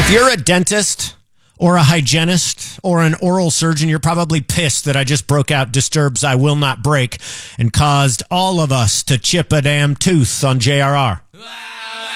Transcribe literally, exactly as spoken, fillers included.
If you're a dentist or a hygienist or an oral surgeon, you're probably pissed that I just broke out Disturbed's I Will Not Break and caused all of us to chip a damn tooth on J R R.